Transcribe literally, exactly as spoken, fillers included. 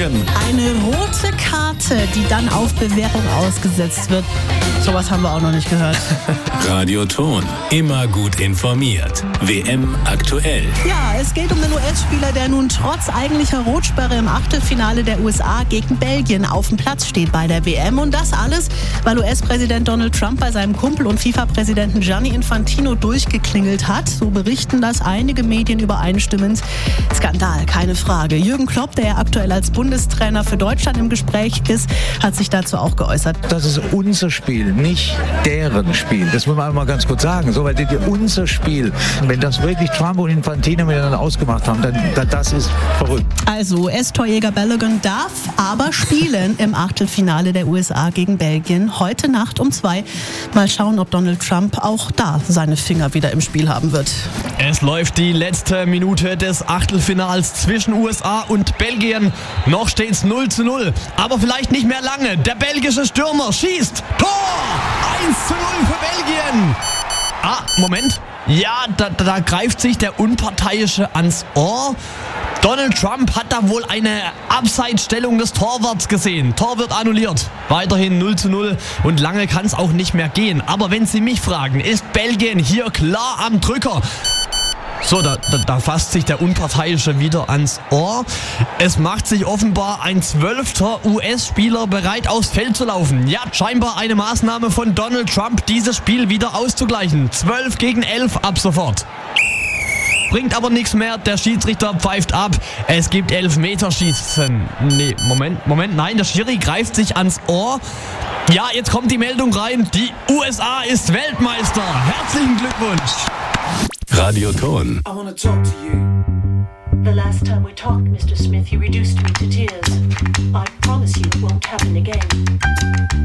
Balogun. Eine rote Karte, die dann auf Bewährung ausgesetzt wird. Sowas haben wir auch noch nicht gehört. Radio Ton. Immer gut informiert. W M aktuell. Ja, es geht um den U S-Spieler, der nun trotz eigentlicher Rotsperre im Achtelfinale der U S A gegen Belgien auf dem Platz steht bei der W M. Und das alles, weil U S-Präsident Donald Trump bei seinem Kumpel und FIFA-Präsidenten Gianni Infantino durchgeklingelt hat. So berichten das einige Medien übereinstimmend. Skandal, keine Frage. Jürgen Klopp, der ja aktuell als Bundestrainer für Deutschland im Gespräch ist, hat sich dazu auch geäußert. Das ist unser Spiel, nicht deren Spiel. Das muss man einmal ganz kurz sagen. So, weil das ist unser Spiel. Wenn das wirklich Trump und Infantino miteinander ausgemacht haben, dann, dann das ist verrückt. Also U S-Torjäger Balogun darf aber spielen im Achtelfinale der U S A gegen Belgien heute Nacht um zwei. Mal schauen, ob Donald Trump auch da seine Finger wieder im Spiel haben wird. Es läuft die letzte Minute des Achtelfinals zwischen U S A und Belgien. Noch steht's null zu null, aber vielleicht nicht mehr lange. Der belgische Stürmer schießt. Tor! eins zu null für Belgien. Ah, Moment. Ja, da, da greift sich der Unparteiische ans Ohr. Donald Trump hat da wohl eine Abseitsstellung des Torwarts gesehen. Tor wird annulliert. Weiterhin null zu null und lange kann es auch nicht mehr gehen. Aber wenn Sie mich fragen, ist Belgien hier klar am Drücker? So, da, da, da fasst sich der Unparteiische wieder ans Ohr. Es macht sich offenbar ein zwölfter U S-Spieler bereit, aufs Feld zu laufen. Ja, scheinbar eine Maßnahme von Donald Trump, dieses Spiel wieder auszugleichen. zwölf gegen elf ab sofort. Bringt aber nichts mehr, der Schiedsrichter pfeift ab. Es gibt Elfmeterschießen. Nee, Moment, Moment, nein, der Schiri greift sich ans Ohr. Ja, jetzt kommt die Meldung rein. Die U S A ist Weltmeister. Herzlichen Glückwunsch. Radio Ton. I wanna talk to you. The last time we talked, Mister Smith, you reduced me to tears. I promise you it won't happen again.